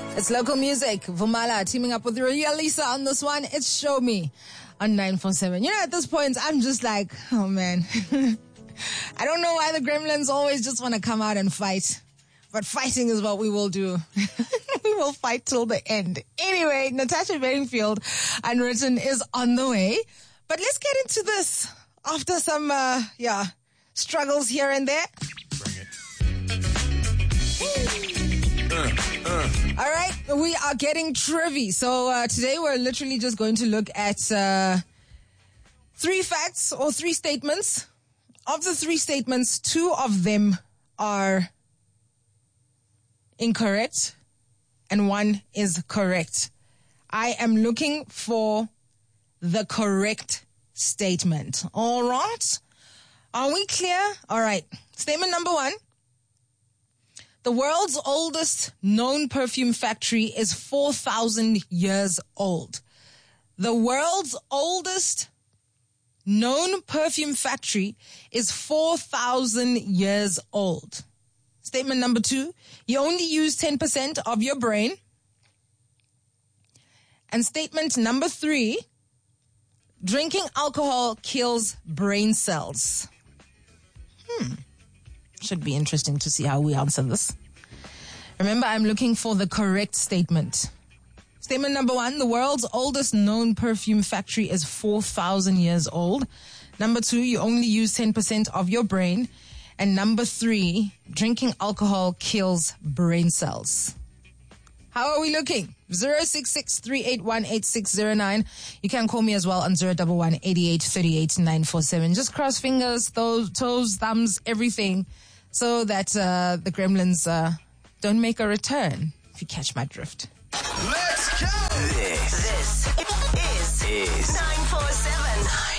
It's local music. Vumala teaming up with Lisa on this one. It's Show Me on 947. You know, at this point, I'm just like, oh man. I don't know why the Gremlins always just want to come out and fight. But fighting is what we will do. We will fight till the end. Anyway, Natasha Bedingfield, Unwritten, is on the way. But let's get into this after some, struggles here and there. Bring it. All right, we are getting trivia. So today we're literally just going to look at 3 facts or 3 statements. Of the 3 statements, 2 of them are incorrect and 1 is correct. I am looking for the correct statement. All right. Are we clear? All right. Statement number 1. The world's oldest known perfume factory is 4,000 years old. The world's oldest known perfume factory is 4,000 years old. Statement number 2, you only use 10% of your brain. And statement number 3, drinking alcohol kills brain cells. Should be interesting to see how we answer this. Remember, I'm looking for the correct statement. Statement number 1, the world's oldest known perfume factory is 4,000 years old. Number 2, you only use 10% of your brain. And number 3, drinking alcohol kills brain cells. How are we looking? 066-381-8609. You can call me as well on 011-8838-947. Just cross fingers, toes, thumbs, everything, so that the Gremlins don't make a return, if you catch my drift. Let's go! This is 947.